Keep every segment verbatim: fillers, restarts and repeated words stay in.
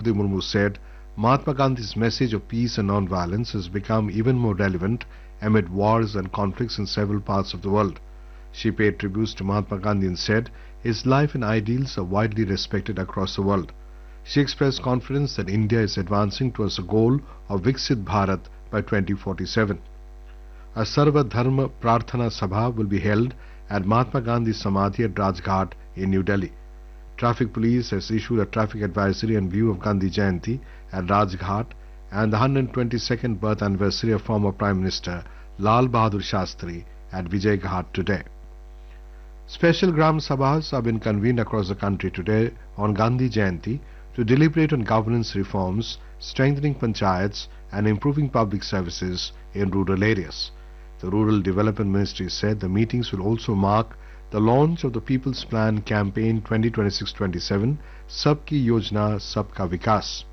Draupadi Murmu said, Mahatma Gandhi's message of peace and non-violence has become even more relevant amid wars and conflicts in several parts of the world. She paid tributes to Mahatma Gandhi and said his life and ideals are widely respected across the world. She expressed confidence that India is advancing towards the goal of Viksit Bharat by twenty forty-seven. A Sarva Dharma Prarthana Sabha will be held at Mahatma Gandhi Samadhi at Rajghat in New Delhi. Traffic Police has issued a traffic advisory in view of Gandhi Jayanti at Rajghat and the one hundred twenty-second birth anniversary of former Prime Minister Lal Bahadur Shastri at Vijay Ghat today. Special Gram Sabhas have been convened across the country today on Gandhi Jayanti to deliberate on governance reforms, strengthening panchayats and improving public services in rural areas. The Rural Development Ministry said the meetings will also mark the launch of the People's Plan Campaign twenty twenty-six twenty-seven, Sabki Yojna Sabka Vikas.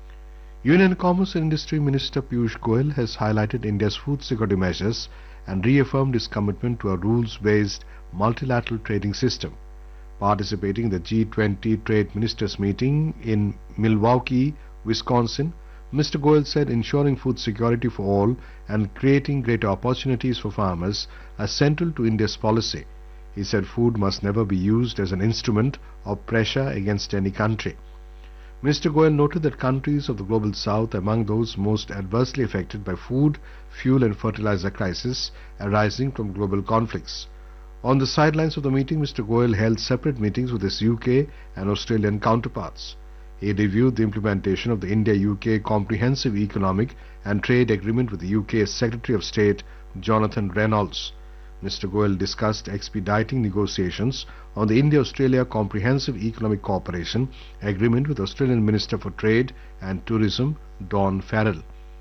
Union Commerce and Industry Minister Piyush Goyal has highlighted India's food security measures and reaffirmed his commitment to a rules-based multilateral trading system. Participating in the G twenty Trade Ministers meeting in Milwaukee, Wisconsin, Mister Goyal said ensuring food security for all and creating greater opportunities for farmers are central to India's policy. He said food must never be used as an instrument of pressure against any country. Mister Goyal noted that countries of the Global South are among those most adversely affected by food, fuel and fertilizer crisis arising from global conflicts. On the sidelines of the meeting, Mister Goyal held separate meetings with his U K and Australian counterparts. He reviewed the implementation of the India-U K Comprehensive Economic and Trade Agreement with the U K's Secretary of State Jonathan Reynolds. Mister Goyal discussed expediting negotiations on the India-Australia Comprehensive Economic Cooperation Agreement with Australian Minister for Trade and Tourism Don Farrell.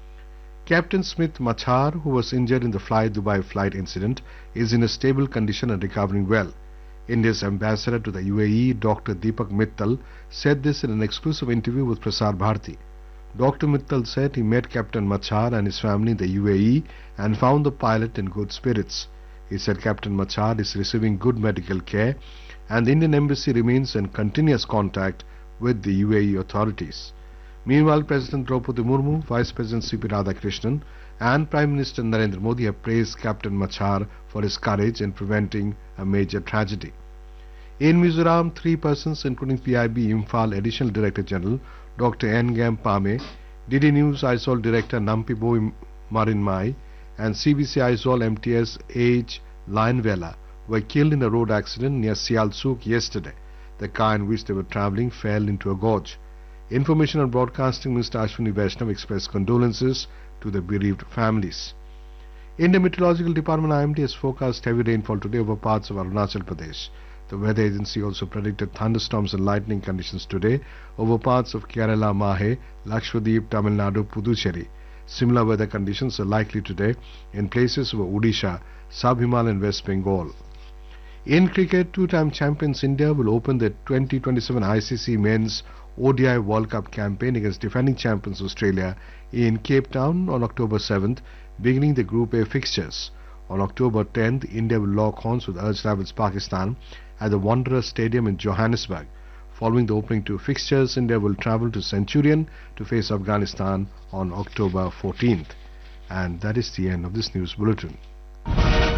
Captain Smith Machar, who was injured in the Fly Dubai flight incident, is in a stable condition and recovering well. India's ambassador to the U A E, Doctor Deepak Mittal, said this in an exclusive interview with Prasar Bharati. Doctor Mittal said he met Captain Machar and his family in the U A E and found the pilot in good spirits. He said Captain Machar is receiving good medical care and the Indian Embassy remains in continuous contact with the U A E authorities. Meanwhile, President Draupadi Murmu, Vice President C P Radhakrishnan and Prime Minister Narendra Modi have praised Captain Machar for his courage in preventing a major tragedy. In Mizoram, three persons, including P I B Imphal Additional Director General Doctor Ngam Pame, D D News Aizol Director Nampibo Marinmai, and C B C Aizol M T S H Lionvela were killed in a road accident near Sialsuk yesterday. The car in which they were travelling fell into a gorge. Information and Broadcasting Minister Ashwini Vaishnav expressed condolences to the bereaved families. Indian Meteorological Department I M D has forecast heavy rainfall today over parts of Arunachal Pradesh. The weather agency also predicted thunderstorms and lightning conditions today over parts of Kerala, Mahe, Lakshadweep, Tamil Nadu, Puducherry. Similar weather conditions are likely today in places of Odisha, Sub-Himalayan and West Bengal. In cricket, two-time champions India will open the twenty twenty-seven I C C Men's O D I World Cup campaign against defending champions Australia in Cape Town on October seventh, beginning the Group A fixtures. On October tenth, India will lock horns with arch rivals Pakistan at the Wanderers Stadium in Johannesburg. Following the opening two fixtures, India will travel to Centurion to face Afghanistan on October fourteenth. And that is the end of this news bulletin.